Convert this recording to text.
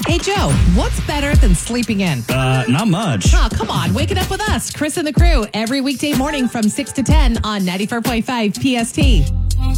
Hey, Joe, what's better than sleeping in? Not much. Oh, come on. Wake it up with us, Chris and the crew, every weekday morning from 6 to 10 on 94.5 PST.